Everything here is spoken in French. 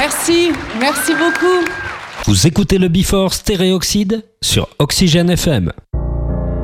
Merci beaucoup. Vous écoutez le Before Stéréoxyde sur Oxygène FM.